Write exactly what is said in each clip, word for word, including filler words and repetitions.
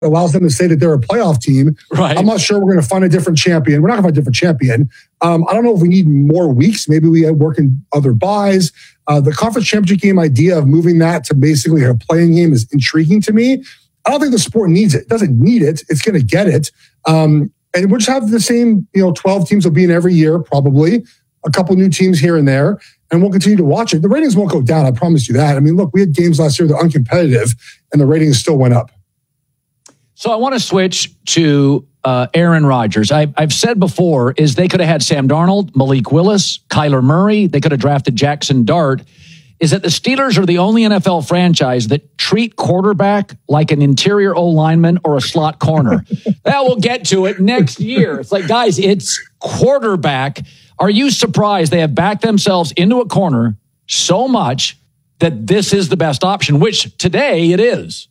allows them to say that they're a playoff team. Right. I'm not sure we're going to find a different champion. We're not going to find a different champion. Um, I don't know if we need more weeks. Maybe we work in other buys. Uh, the conference championship game idea of moving that to basically a playing game is intriguing to me. I don't think the sport needs it. It doesn't need it. It's going to get it. Um, and we'll just have the same, you know, twelve teams will be in every year, probably. A couple new teams here and there. And we'll continue to watch it. The ratings won't go down. I promise you that. I mean, look, we had games last year that were uncompetitive, and the ratings still went up. So I want to switch to uh, Aaron Rodgers. I, I've said before is they could have had Sam Darnold, Malik Willis, Kyler Murray. They could have drafted Jackson Dart. Is that the Steelers are the only N F L franchise that treat quarterback like an interior O lineman or a slot corner. That we'll get to it next year. It's like, guys, it's quarterback. Are you surprised they have backed themselves into a corner so much that this is the best option, which today it is?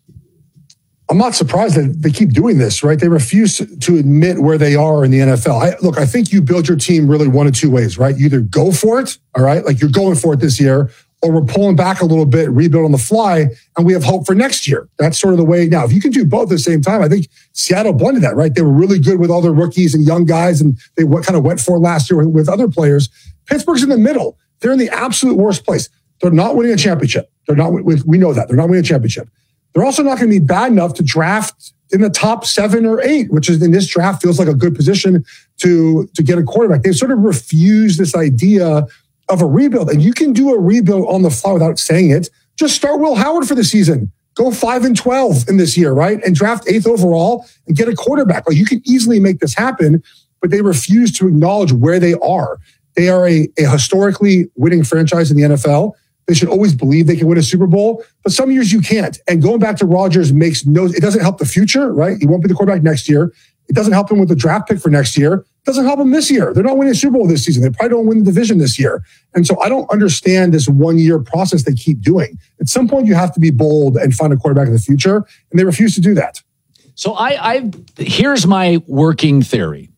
I'm not surprised that they keep doing this, right? They refuse to admit where they are in the N F L. I, look, I think you build your team really one of two ways, right? You either go for it, all right? Like you're going for it this year, or we're pulling back a little bit, rebuild on the fly, and we have hope for next year. That's sort of the way. Now, if you can do both at the same time, I think Seattle blended that, right? They were really good with all their rookies and young guys, and they kind of went for it last year with, with other players. Pittsburgh's in the middle. They're in the absolute worst place. They're not winning a championship. They're not. We know that. They're not winning a championship. They're also not going to be bad enough to draft in the top seven or eight, which is in this draft feels like a good position to, to get a quarterback. They've sort of refused this idea of a rebuild. And you can do a rebuild on the fly without saying it. Just start Will Howard for the season. Go five and twelve in this year, right? And draft eighth overall and get a quarterback. Like you can easily make this happen, but they refuse to acknowledge where they are. They are a, a historically winning franchise in the N F L. They should always believe they can win a Super Bowl, but some years you can't. And going back to Rodgers makes no, it doesn't help the future, right? He won't be the quarterback next year. It doesn't help him with the draft pick for next year. It doesn't help them this year. They're not winning a Super Bowl this season. They probably don't win the division this year. And so I don't understand this one-year process they keep doing. At some point, you have to be bold and find a quarterback in the future, and they refuse to do that. So I, I here's my working theory,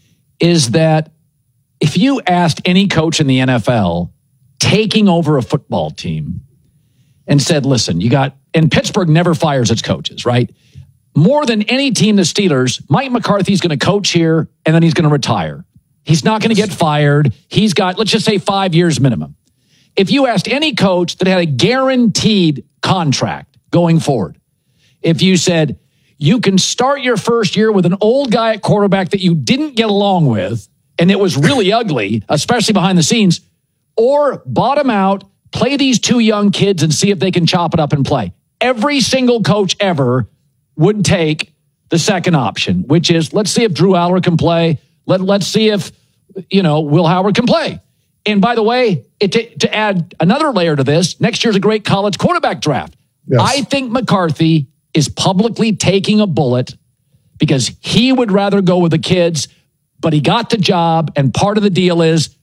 is that if you asked any coach in the N F L taking over a football team and said, listen, you got, and Pittsburgh never fires its coaches, right? More than any team, the Steelers, Mike McCarthy's going to coach here and then he's going to retire. He's not going to get fired. He's got, let's just say five years minimum. If you asked any coach that had a guaranteed contract going forward, if you said, you can start your first year with an old guy at quarterback that you didn't get along with, and it was really ugly, especially behind the scenes, or bottom out, play these two young kids and see if they can chop it up and play. Every single coach ever would take the second option, which is, let's see if Drew Aller can play. Let, let's see if, you know, Will Howard can play. And by the way, it, to, to add another layer to this, next year's a great college quarterback draft. Yes. I think McCarthy is publicly taking a bullet because he would rather go with the kids, but he got the job, and part of the deal is,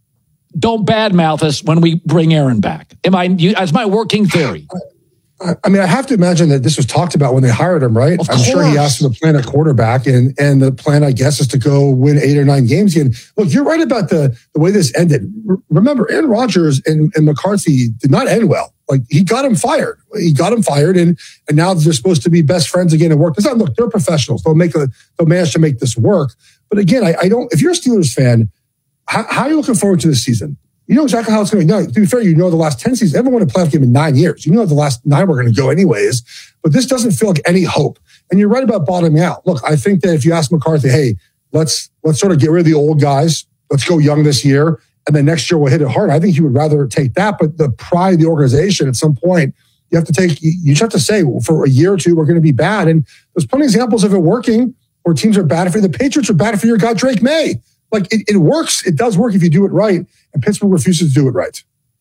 don't badmouth us when we bring Aaron back. Am I? You, that's my working theory. I, I mean, I have to imagine that this was talked about when they hired him, right? Of I'm course. sure he asked for the plan at quarterback, and and the plan, I guess, is to go win eight or nine games again. Look, you're right about the the way this ended. R- remember, Aaron Rodgers and, and McCarthy did not end well. Like he got him fired. He got him fired, and and now they're supposed to be best friends again and work. It's not, look, they're professionals. They'll make a they'll manage to make this work. But again, I, I don't. If you're a Steelers fan, how, how are you looking forward to this season? You know exactly how it's going to go. To be fair, you know the last ten seasons, everyone won a playoff game in nine years. You know the last nine were going to go anyways, but this doesn't feel like any hope. And you're right about bottoming out. Look, I think that if you ask McCarthy, hey, let's let's sort of get rid of the old guys. Let's go young this year, and then next year we'll hit it hard. I think he would rather take that. But the pride of the organization, at some point, you have to take, you just have to say, well, for a year or two, we're going to be bad. And there's plenty of examples of it working where teams are bad for you. The Patriots are bad for your guy, Drake May. Like it, it works. It does work if you do it right. And Pittsburgh refuses to do it right.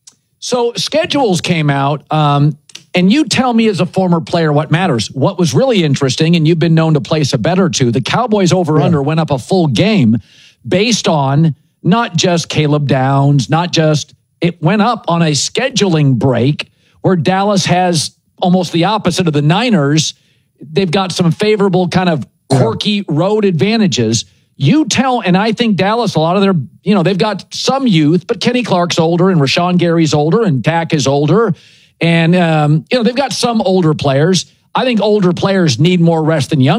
So schedules came out, um, and you tell me as a former player what matters. What was really interesting, and you've been known to place a bet or two, the Cowboys over-under yeah. went up a full game based on not just Caleb Downs, not just, it went up on a scheduling break where Dallas has almost the opposite of the Niners. They've got some favorable kind of quirky yeah. road advantages. You tell, and I think Dallas, a lot of their, you know, they've got some youth, but Kenny Clark's older and Rashawn Gary's older and Dak is older. And, um, you know, they've got some older players. I think older players need more rest than young